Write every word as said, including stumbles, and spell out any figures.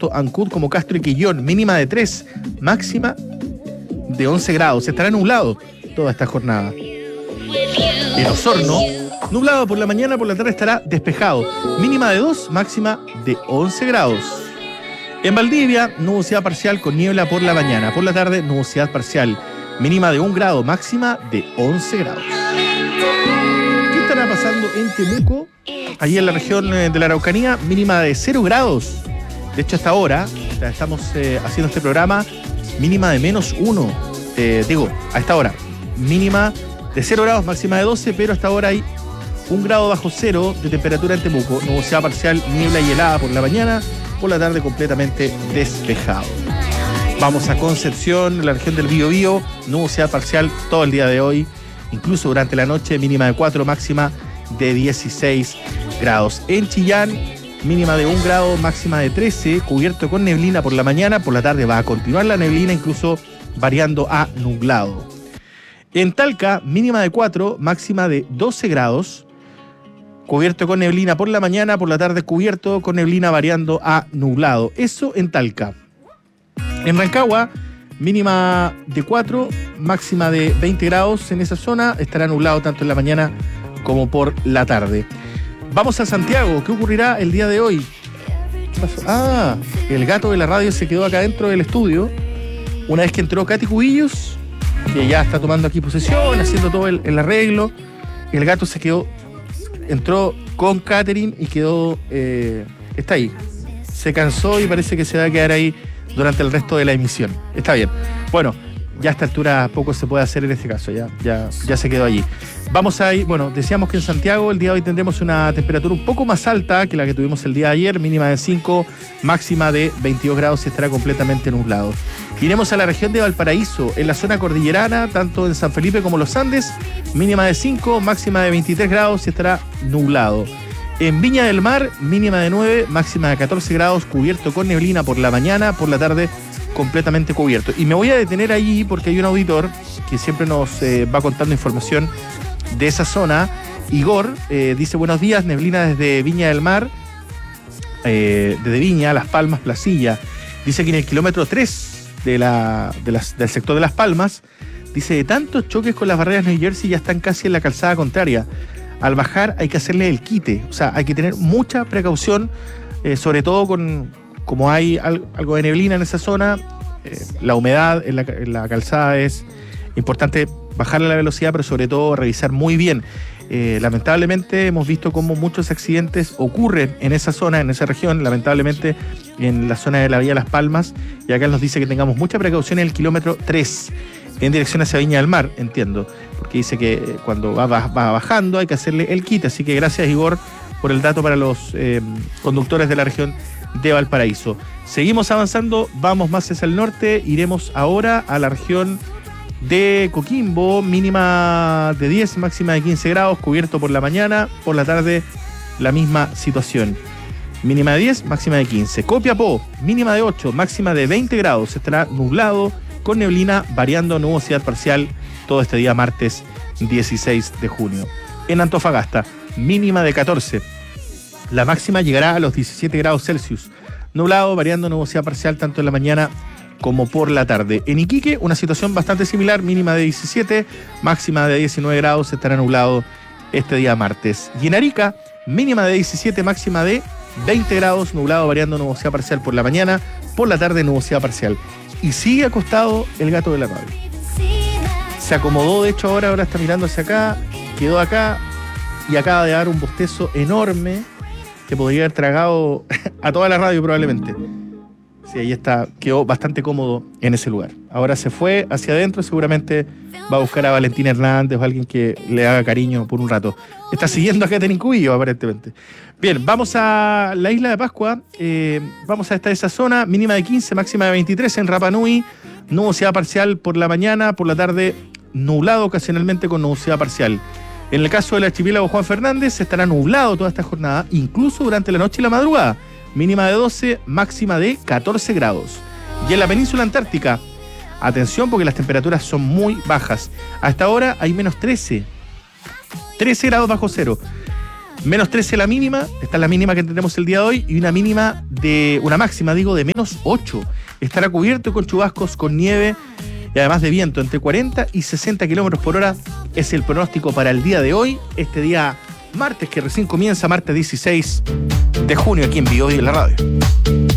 tanto Ancud como Castro y Quillón, mínima de tres, máxima de once grados. Estará nublado toda esta jornada. En Osorno, nublado por la mañana, por la tarde estará despejado, mínima de dos, máxima de once grados. En Valdivia, nubosidad parcial con niebla por la mañana, por la tarde nubosidad parcial, mínima de un grado, máxima de once grados. ¿Qué estará pasando en Temuco? Allí en la región de la Araucanía, mínima de cero grados. De hecho, hasta ahora, estamos eh, haciendo este programa, mínima de menos uno. Eh, digo, a esta hora, mínima de cero grados, máxima de doce, pero hasta ahora hay un grado bajo cero de temperatura en Temuco. Nubosidad parcial, niebla y helada por la mañana, por la tarde completamente despejado. Vamos a Concepción, en la región del Biobío, nubosidad parcial todo el día de hoy, incluso durante la noche, mínima de cuatro, máxima de dieciséis grados. En Chillán, mínima de un grado, máxima de trece, cubierto con neblina por la mañana, por la tarde va a continuar la neblina, incluso variando a nublado. En Talca, mínima de cuatro, máxima de doce grados, cubierto con neblina por la mañana, por la tarde cubierto con neblina variando a nublado. Eso en Talca. En Rancagua, mínima de cuatro, máxima de veinte grados en esa zona, estará nublado tanto en la mañana como por la tarde. Vamos a Santiago, ¿qué ocurrirá el día de hoy? ¿Qué pasó? Ah, el gato de la radio se quedó acá dentro del estudio, una vez que entró Katy Cubillos, que ya está tomando aquí posesión, haciendo todo el, el arreglo. El gato se quedó, entró con Catherine y quedó, eh, está ahí. Se cansó y parece que se va a quedar ahí durante el resto de la emisión. Está bien. Bueno, ya a esta altura poco se puede hacer en este caso, ya, ya, ya se quedó allí. Vamos a ir, bueno, decíamos que en Santiago el día de hoy tendremos una temperatura un poco más alta que la que tuvimos el día de ayer, mínima de cinco, máxima de veintidós grados y estará completamente nublado. Iremos a la región de Valparaíso, en la zona cordillerana, tanto en San Felipe como los Andes, mínima de cinco, máxima de veintitrés grados y estará nublado. En Viña del Mar, mínima de nueve, máxima de catorce grados, cubierto con neblina por la mañana, por la tarde completamente cubierto. Y me voy a detener allí porque hay un auditor que siempre nos eh, va contando información de esa zona. Igor eh, dice: buenos días, neblina desde Viña del Mar, eh, desde Viña, Las Palmas, Placilla. Dice que en el kilómetro tres de la, de las, del sector de Las Palmas, dice, de tantos choques con las barreras New Jersey ya están casi en la calzada contraria. Al bajar hay que hacerle el quite, o sea, hay que tener mucha precaución, eh, sobre todo con, como hay al, algo de neblina en esa zona, eh, la humedad en la, en la calzada es importante bajarle la velocidad, pero sobre todo revisar muy bien. Eh, lamentablemente hemos visto cómo muchos accidentes ocurren en esa zona, en esa región, lamentablemente en la zona de la Vía Las Palmas, y acá nos dice que tengamos mucha precaución en el kilómetro tres, en dirección hacia Viña del Mar, entiendo, porque dice que cuando va, va, va bajando hay que hacerle el quite, así que gracias, Igor, por el dato para los eh, conductores de la región de Valparaíso. Seguimos avanzando, vamos más hacia el norte, iremos ahora a la región de Coquimbo, mínima de diez, máxima de quince grados, cubierto por la mañana, por la tarde la misma situación. Mínima de diez, máxima de quince. Copiapó, mínima de ocho, máxima de veinte grados, estará nublado, con neblina, variando nubosidad parcial todo este día martes dieciséis de junio. En Antofagasta, mínima de catorce, la máxima llegará a los diecisiete grados Celsius, nublado, variando nubosidad parcial tanto en la mañana como por la tarde. En Iquique, una situación bastante similar, mínima de diecisiete, máxima de diecinueve grados, estará nublado este día martes. Y en Arica, mínima de diecisiete, máxima de veinte grados, nublado, variando nubosidad parcial por la mañana, por la tarde nubosidad parcial. Y sigue acostado el gato de la radio. Se acomodó, de hecho, ahora, ahora está mirando hacia acá, quedó acá y acaba de dar un bostezo enorme que podría haber tragado a toda la radio probablemente. Sí, ahí está, quedó bastante cómodo en ese lugar. Ahora se fue hacia adentro, seguramente va a buscar a Valentín Hernández o alguien que le haga cariño por un rato. Está siguiendo a Catherine Cubillo, aparentemente. Bien, vamos a la isla de Pascua. Eh, vamos a esta esa zona, mínima de quince, máxima de veintitrés en Rapa Nui. Nubosidad parcial por la mañana, por la tarde nublado ocasionalmente con nubosidad parcial. En el caso del archipiélago Juan Fernández, estará nublado toda esta jornada, incluso durante la noche y la madrugada. Mínima de doce, máxima de catorce grados. Y en la península antártica, atención porque las temperaturas son muy bajas. Hasta ahora hay menos trece. trece grados bajo cero. Menos trece la mínima, esta es la mínima que tendremos el día de hoy, y una mínima de, una máxima digo, de menos ocho. Estará cubierto con chubascos, con nieve y además de viento entre cuarenta y sesenta kilómetros por hora. Es el pronóstico para el día de hoy, este día martes que recién comienza, martes dieciséis de junio, aquí en Bio y en la radio.